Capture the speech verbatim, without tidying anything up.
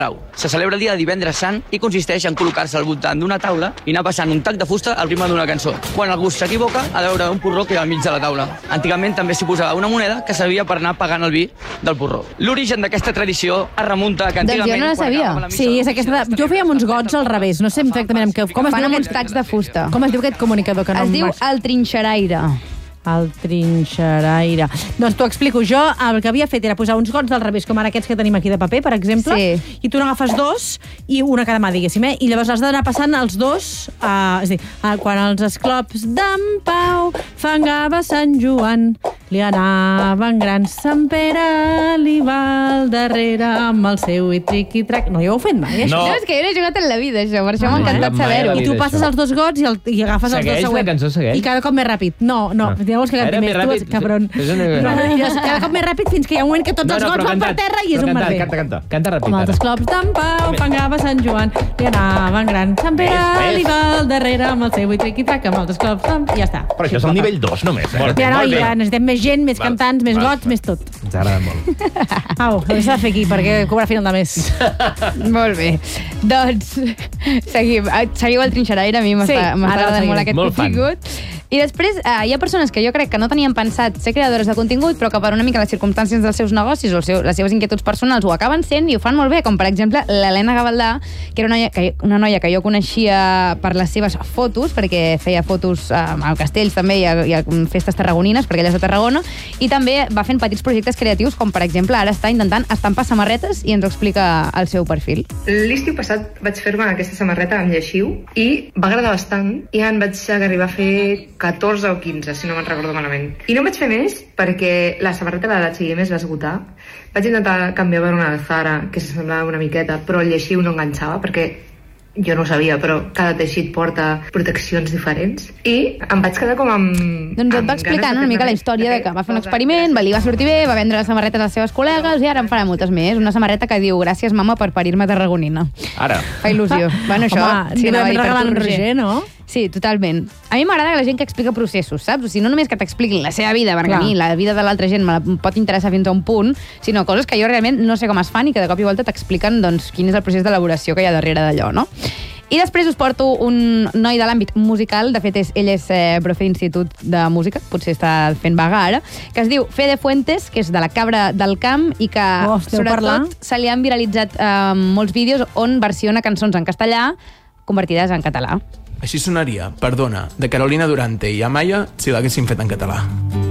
Se celebra el dia de divendres sant i consisteix en col·locar-se al voltant d'una taula i anar passant un tac de fusta al ritme d'una cançó. Quan algú s'equivoca, ha de veure un porró que hi ha al mig de la taula. Antigament també s'hi posava una moneda que servia per anar pagant el vi del porró. L'origen d'aquesta tradició es remunta a que antigament... Doncs jo no la sabia. Sí, és aquesta... Jo feia amb uns gots al revés, no sé exactament amb què... Com es Fan diu amb uns aquest... tacs de fusta. Com es diu aquest comunicador que no... Es diu el trinxeraire. El trinxeraire. Doncs t'ho explico. Jo el que havia fet era posar uns gots del revés, com ara aquests que tenim aquí de paper, per exemple, sí. I tu n'agafes dos i una cada mà, diguéssim, eh? I llavors has d'anar passant els dos, eh, és a dir, eh, quan els esclops d'en Pau fangava Sant Joan, li anaven grans, Sant Pere li va al darrere amb el seu i triqui-trac. No hi heu fet mai, això? No. no, és que jo no he jugat en la vida, això, per això m'ha encantat saber-ho. I tu passes els dos gots i, el, i agafes segueix, els dos següents. La cançó segueix? I cada cop més ràpid. No, no, ah. Llavors que canti més, tu, cabron. No. Cada cop més ràpid fins que hi ha un moment que tots no, els no, gots van per terra i és un merder. Canta, canta, canta ràpid. Amb els esclops d'en Pau fangava Sant Joan, li anaven gran, Sant Pere li va al darrere amb el seu i triqui-trac, amb els esclops d'en... I ja està. Però això és el nivell dos només, eh? Ja, no, ja necessitem més gent, més cantants, més gots, més tot. Ens agrada molt. Au, ho s'ha de fer aquí, perquè cobra a final de mes. Molt bé. Doncs, seguim. Seguiu el trinxeraire, a mi m'està agradant molt aquest contingut. I després eh, hi ha persones que jo crec que no tenien pensat ser creadores de contingut, però que per una mica les circumstàncies dels seus negocis o seu, les seves inquietuds personals ho acaben sent i ho fan molt bé, com per exemple l'Helena Gavaldà, que era una noia que, una noia que jo coneixia per les seves fotos, perquè feia fotos eh, a castells també i a, i a festes tarragonines, perquè ella és de Tarragona, i també va fent petits projectes creatius, com per exemple ara està intentant estampar samarretes i ens ho explica al seu perfil. L'estiu passat vaig fer-me aquesta samarreta amb lleixiu i va agradar bastant i en vaig arribar a fer catorze o quinze, si no me'n recordo malament. I no vaig fer més perquè la samarreta de l'H i M es va esgotar. Vaig intentar canviar per una de Zara, que s'assemblava una miqueta, però el lleixiu no enganxava, perquè jo no ho sabia, però cada teixit porta proteccions diferents. I em vaig quedar com amb... Doncs et va explicant una mica la història de que va fer un experiment, li va sortir bé, va vendre les samarretes als seus col·legues i ara en farà moltes més. Una samarreta que diu gràcies, mama, per parir-me tarragonina. Ara. Fa il·lusió. Bueno, això... Home, sí, no, regalant Roger, no? Sí, totalment. A mi m'agrada la gent que explica processos, saps? O sigui, no només que t'expliquin la seva vida, perquè a mi la vida de l'altra gent me la pot interessar fins a un punt, sinó coses que jo realment no sé com es fan i que de cop i volta t'expliquen doncs, quin és el procés d'elaboració que hi ha darrere d'allò, no? I després us porto un noi de l'àmbit musical, de fet és, ell és eh, profe d'Institut de Música, potser està fent vaga ara, que es diu Fede Fuentes, que és de la Cabra del Camp i que oh, sobretot parlar? se li han viralitzat eh, molts vídeos on versiona cançons en castellà convertides en català. Així sonaria Perdona, de Carolina Durante i Amaya si l'haguessin fet en català.